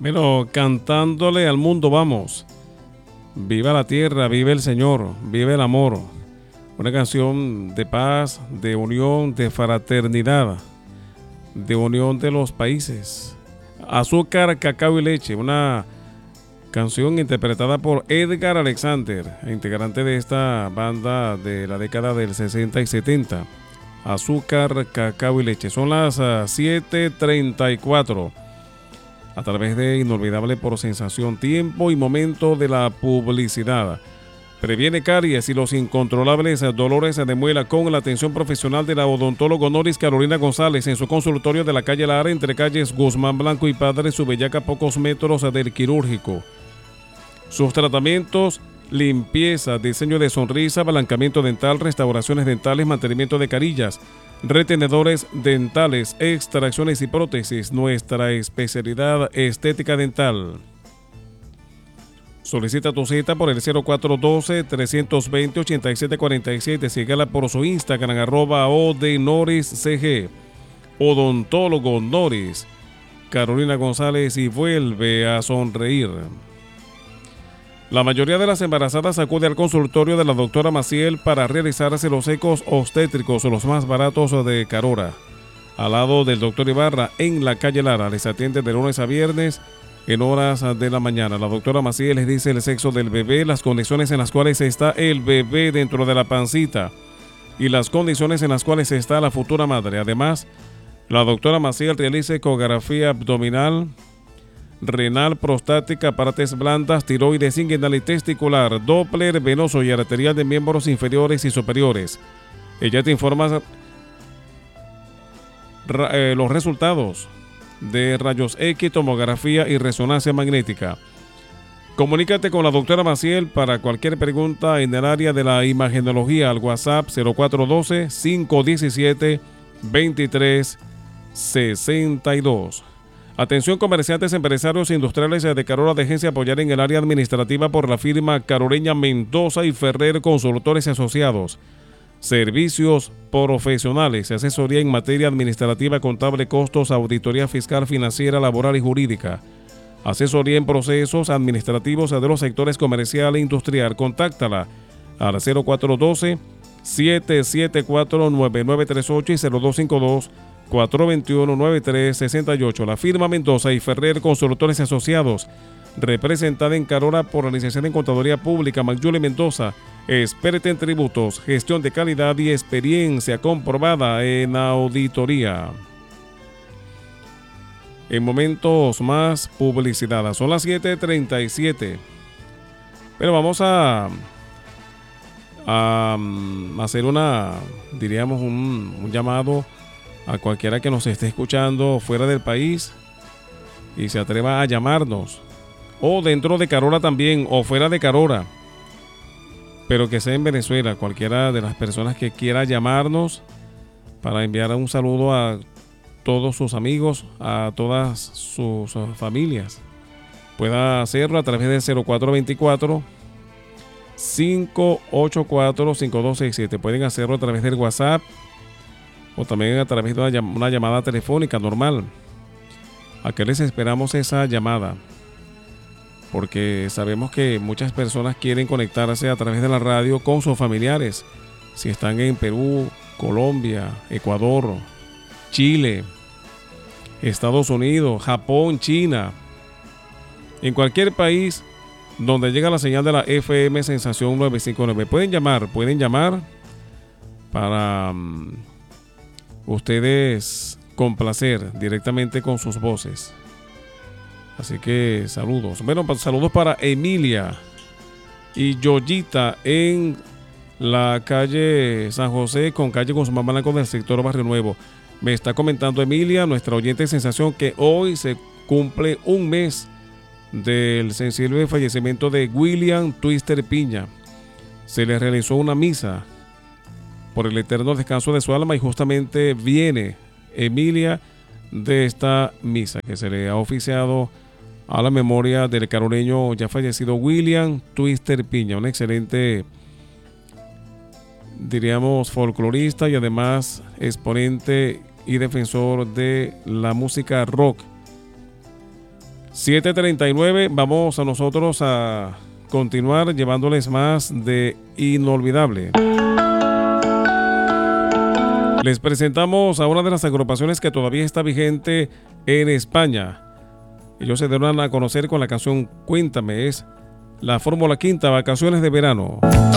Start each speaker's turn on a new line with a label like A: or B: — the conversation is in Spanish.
A: Bueno, cantándole al mundo vamos. Viva la tierra, vive el Señor, vive el amor. Una canción de paz, de unión, de fraternidad, de unión de los países. Azúcar, cacao y leche, una canción interpretada por Edgar Alexander, integrante de esta banda de la década del 60 y 70. Azúcar, cacao y leche. Son las 7:34. A través de Inolvidable por Sensación, tiempo y momento de la publicidad. Previene caries y los incontrolables dolores de muela con la atención profesional de la odontólogo Noris Carolina González en su consultorio de la calle Lara, entre calles Guzmán Blanco y Padre Subellaca, a pocos metros del quirúrgico. Sus tratamientos: limpieza, diseño de sonrisa, blanqueamiento dental, restauraciones dentales, mantenimiento de carillas, retenedores dentales, extracciones y prótesis. Nuestra especialidad: estética dental. Solicita tu cita por el 0412-320-8747. Síguela por su Instagram, @odnoriscg. Odontólogo Noris Carolina González, y vuelve a sonreír. La mayoría de las embarazadas acude al consultorio de la doctora Maciel para realizarse los ecos obstétricos, los más baratos de Carora. Al lado del doctor Ibarra, en la calle Lara. Les atiende de lunes a viernes en horas de la mañana. La doctora Maciel les dice el sexo del bebé, las condiciones en las cuales está el bebé dentro de la pancita y las condiciones en las cuales está la futura madre. Además, la doctora Maciel realiza ecografía abdominal, renal, prostática, partes blandas, tiroides, inguinal y testicular, Doppler venoso y arterial de miembros inferiores y superiores. Ella te informa los resultados de rayos X, tomografía y resonancia magnética. Comunícate con la doctora Maciel para cualquier pregunta en el área de la imagenología al WhatsApp 0412-517-2362. Atención comerciantes, empresarios e industriales de Carora, déjense apoyar en el área administrativa por la firma caroreña Mendoza y Ferrer Consultores Asociados. Servicios profesionales, asesoría en materia administrativa, contable, costos, auditoría fiscal, financiera, laboral y jurídica. Asesoría en procesos administrativos de los sectores comercial e industrial. Contáctala al 0412-774-9938 y 0252-421-9368. La firma Mendoza y Ferrer Consultores Asociados, representada en Carora por la licenciada en Contaduría Pública Magyuli Mendoza, experta en tributos, gestión de calidad y experiencia comprobada en auditoría. En momentos más, publicidad. Son las 7:37. Pero vamos a hacer un llamado a cualquiera que nos esté escuchando fuera del país y se atreva a llamarnos, o dentro de Carora también, o fuera de Carora, pero que sea en Venezuela. Cualquiera de las personas que quiera llamarnos para enviar un saludo a todos sus amigos, a todas sus familias, pueda hacerlo a través del 0424-584-5267. Pueden hacerlo a través del WhatsApp o también a través de una llamada telefónica normal. ¿A qué les esperamos esa llamada? Porque sabemos que muchas personas quieren conectarse a través de la radio con sus familiares. Si están en Perú, Colombia, Ecuador, Chile, Estados Unidos, Japón, China, en cualquier país donde llega la señal de la FM Sensación 959. Pueden llamar para ustedes complacer directamente con sus voces. Así que saludos. Bueno, saludos para Emilia y Yoyita en la calle San José con calle Guzmán Blanco del sector Barrio Nuevo. Me está comentando Emilia, nuestra oyente de Sensación, que hoy se cumple un mes del sensible fallecimiento de William Twister Piña. Se le realizó una misa por el eterno descanso de su alma y justamente viene Emilia de esta misa que se le ha oficiado a la memoria del caroreño ya fallecido William Twister Piña, un excelente, diríamos, folclorista y además exponente y defensor de la música rock. 7:39, vamos a nosotros a continuar llevándoles más de Inolvidable. Les presentamos a una de las agrupaciones que todavía está vigente en España. Ellos se dieron a conocer con la canción Cuéntame, es la Fórmula Quinta, Vacaciones de Verano.